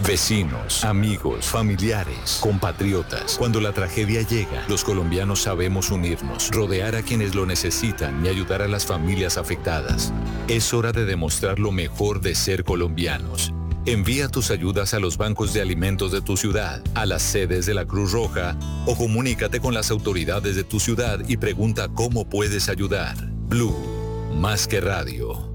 Vecinos, amigos, familiares, compatriotas. Cuando la tragedia llega, los colombianos sabemos unirnos, rodear a quienes lo necesitan y ayudar a las familias afectadas. Es hora de demostrar lo mejor de ser colombianos. Envía tus ayudas a los bancos de alimentos de tu ciudad, a las sedes de la Cruz Roja o comunícate con las autoridades de tu ciudad y pregunta cómo puedes ayudar. Blue, más que radio.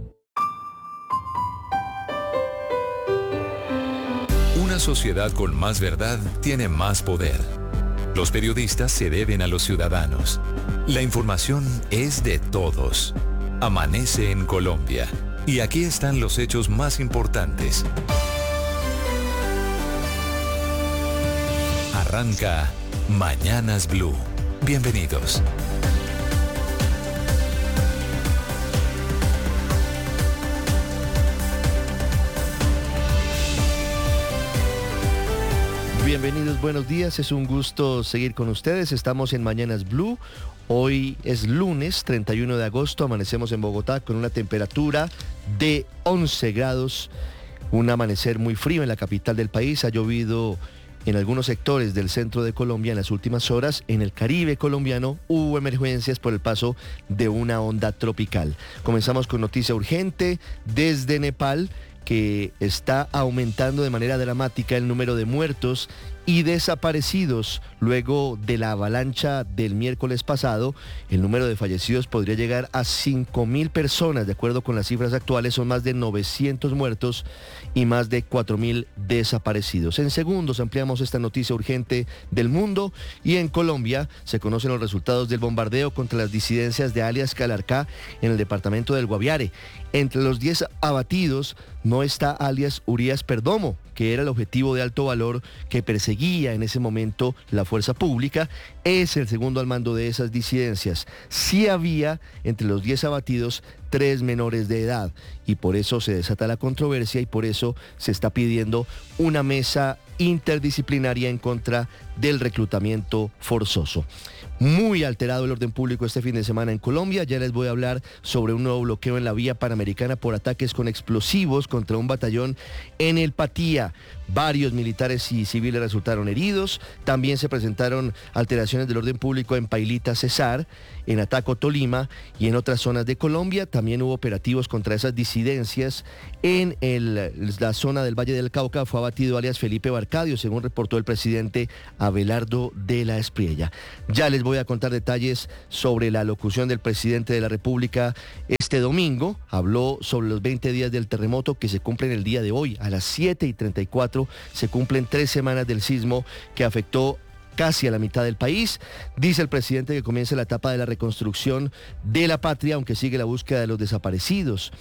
Una sociedad con más verdad tiene más poder. Los periodistas se deben a los ciudadanos. La información es de todos. Amanece en Colombia. Y aquí están los hechos más importantes. Arranca Mañanas Blue. Bienvenidos. Bienvenidos, buenos días, es un gusto seguir con ustedes, estamos en Mañanas Blue, hoy es lunes 31 de agosto, amanecemos en Bogotá con una temperatura de 11 grados, un amanecer muy frío en la capital del país, ha llovido en algunos sectores del centro de Colombia en las últimas horas, en el Caribe colombiano hubo emergencias por el paso de una onda tropical. Comenzamos con noticia urgente desde Nepal, que está aumentando de manera dramática el número de muertos y desaparecidos luego de la avalancha del miércoles pasado. El número de fallecidos podría llegar a 5.000 personas, de acuerdo con las cifras actuales, son más de 900 muertos y más de 4.000 desaparecidos. En segundos ampliamos esta noticia urgente del mundo y en Colombia se conocen los resultados del bombardeo contra las disidencias de alias Calarcá en el departamento del Guaviare. Entre los 10 abatidos no está alias Urias Perdomo, que era el objetivo de alto valor que perseguía en ese momento la fuerza pública, es el segundo al mando de esas disidencias. Sí había entre los 10 abatidos 3 menores de edad y por eso se desata la controversia y por eso se está pidiendo una mesa interdisciplinaria en contra del reclutamiento forzoso. Muy alterado el orden público este fin de semana en Colombia. Ya les voy a hablar sobre un nuevo bloqueo en la vía panamericana por ataques con explosivos contra un batallón en el Patía. Varios militares y civiles resultaron heridos. También se presentaron alteraciones del orden público en Pailita, Cesar, en Ataco, Tolima y en otras zonas de Colombia. También hubo operativos contra esas disidencias en la zona del Valle del Cauca. Fue abatido alias Felipe Barcadio, según reportó el presidente Abelardo de la Espriella. Ya les voy a contar detalles sobre la locución del presidente de la República este domingo. Habló sobre los 20 días del terremoto que se cumplen el día de hoy. A las 7:34 se cumplen 3 semanas del sismo que afectó casi a la mitad del país. Dice el presidente que comienza la etapa de la reconstrucción de la patria, aunque sigue la búsqueda de los desaparecidos.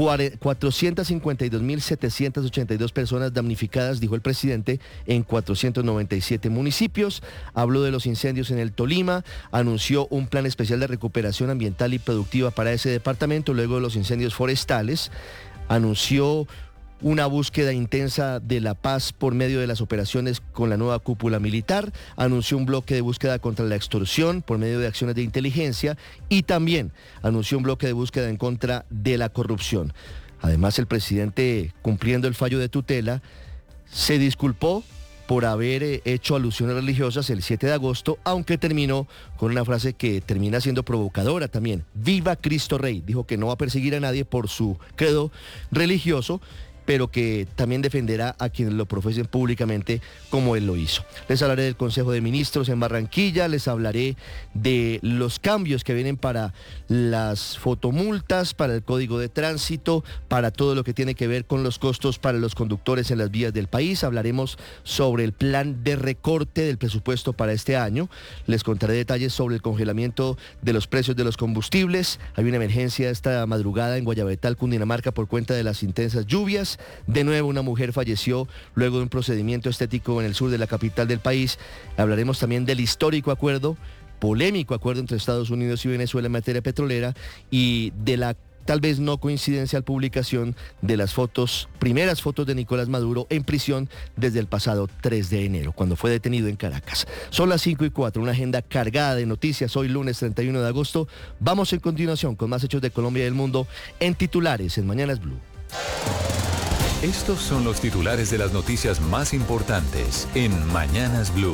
452.782 personas damnificadas, dijo el presidente, en 497 municipios. Habló de los incendios en el Tolima, anunció un plan especial de recuperación ambiental y productiva para ese departamento luego de los incendios forestales. Anunció una búsqueda intensa de la paz por medio de las operaciones con la nueva cúpula militar, anunció un bloque de búsqueda contra la extorsión por medio de acciones de inteligencia y también anunció un bloque de búsqueda en contra de la corrupción. Además, el presidente, cumpliendo el fallo de tutela, se disculpó por haber hecho alusiones religiosas el 7 de agosto, aunque terminó con una frase que termina siendo provocadora también. ¡Viva Cristo Rey! Dijo que no va a perseguir a nadie por su credo religioso, pero que también defenderá a quienes lo profesen públicamente como él lo hizo. Les hablaré del Consejo de Ministros en Barranquilla, les hablaré de los cambios que vienen para las fotomultas, para el Código de Tránsito, para todo lo que tiene que ver con los costos para los conductores en las vías del país. Hablaremos sobre el plan de recorte del presupuesto para este año. Les contaré detalles sobre el congelamiento de los precios de los combustibles. Hay una emergencia esta madrugada en Guayabetal, Cundinamarca, por cuenta de las intensas lluvias. De nuevo, una mujer falleció luego de un procedimiento estético en el sur de la capital del país. Hablaremos también del histórico polémico acuerdo entre Estados Unidos y Venezuela en materia petrolera y de la tal vez no coincidencial publicación de las primeras fotos de Nicolás Maduro en prisión desde el pasado 3 de enero, cuando fue detenido en Caracas. Son las 5:04, una agenda cargada de noticias hoy lunes 31 de agosto. Vamos en continuación con más hechos de Colombia y del mundo en titulares en Mañanas Blue. Estos son los titulares de las noticias más importantes en Mañanas Blue.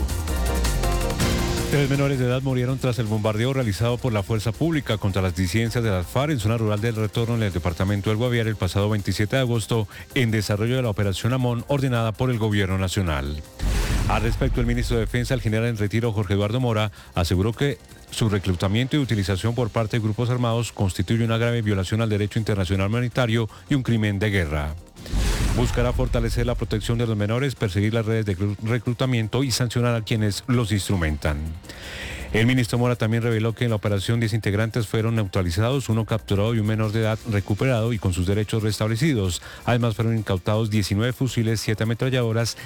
3 menores de edad murieron tras el bombardeo realizado por la fuerza pública contra las disidencias de las FARC en zona rural del Retorno en el departamento del Guaviare el pasado 27 de agosto en desarrollo de la operación Amón ordenada por el gobierno nacional. Al respecto, el ministro de Defensa, el general en retiro Jorge Eduardo Mora, aseguró que su reclutamiento y utilización por parte de grupos armados constituye una grave violación al derecho internacional humanitario y un crimen de guerra. Buscará fortalecer la protección de los menores, perseguir las redes de reclutamiento y sancionar a quienes los instrumentan. El ministro Mora también reveló que en la operación 10 integrantes fueron neutralizados, 1 capturado y un menor de edad recuperado y con sus derechos restablecidos. Además fueron incautados 19 fusiles, 7 ametralladoras,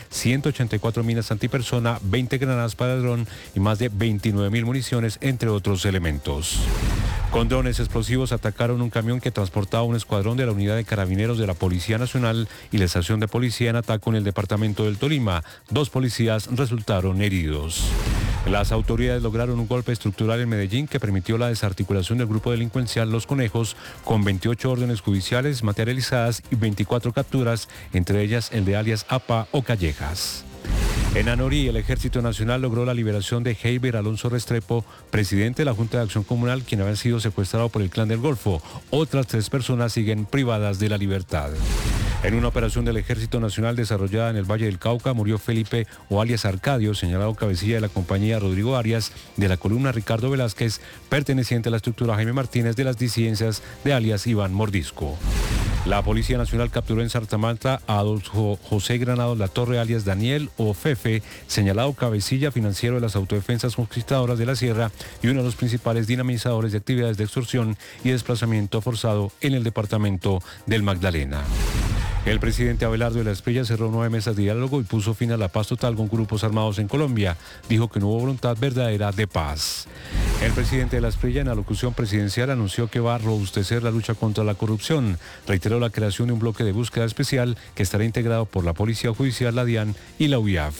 184 minas antipersona, 20 granadas para dron y más de 29.000 municiones, entre otros elementos. Con drones explosivos atacaron un camión que transportaba un escuadrón de la unidad de carabineros de la Policía Nacional y la estación de policía en Ataco en el departamento del Tolima. 2 policías resultaron heridos. Las autoridades lograron un golpe estructural en Medellín que permitió la desarticulación del grupo delincuencial Los Conejos con 28 órdenes judiciales materializadas y 24 capturas, entre ellas el de alias APA o Callejas. En Anorí, el Ejército Nacional logró la liberación de Heiber Alonso Restrepo, presidente de la Junta de Acción Comunal, quien había sido secuestrado por el Clan del Golfo. Otras 3 personas siguen privadas de la libertad. En una operación del Ejército Nacional desarrollada en el Valle del Cauca, murió Felipe o alias Arcadio, señalado cabecilla de la compañía Rodrigo Arias, de la columna Ricardo Velázquez, perteneciente a la estructura Jaime Martínez de las disidencias de alias Iván Mordisco. La Policía Nacional capturó en Sartamanta a Adolfo José Granados Latorre, alias Daniel o Fefe, señalado cabecilla financiero de las autodefensas conquistadoras de la Sierra y uno de los principales dinamizadores de actividades de extorsión y desplazamiento forzado en el departamento del Magdalena. El presidente Abelardo de la Espriella cerró 9 mesas de diálogo y puso fin a la paz total con grupos armados en Colombia. Dijo que no hubo voluntad verdadera de paz. El presidente de la Espriella, en alocución presidencial, anunció que va a robustecer la lucha contra la corrupción. Reiteró la creación de un bloque de búsqueda especial que estará integrado por la Policía Judicial, la DIAN y la UIAF.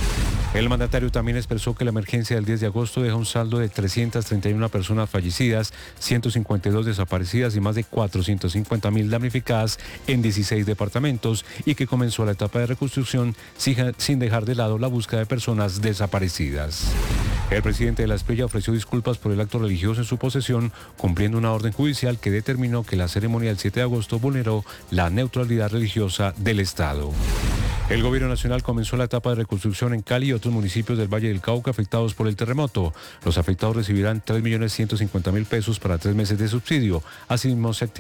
El mandatario también expresó que la emergencia del 10 de agosto deja un saldo de 331 personas fallecidas, 152 desaparecidas y más de 450.000 damnificadas en 16 departamentos y que comenzó la etapa de reconstrucción sin dejar de lado la búsqueda de personas desaparecidas. El presidente de la Espriella ofreció disculpas por el acto religioso en su posesión, cumpliendo una orden judicial que determinó que la ceremonia del 7 de agosto vulneró la neutralidad religiosa del Estado. El gobierno nacional comenzó la etapa de reconstrucción en Cali y otros municipios del Valle del Cauca afectados por el terremoto. Los afectados recibirán 3.150.000 pesos para 3 meses de subsidio. Asimismo, se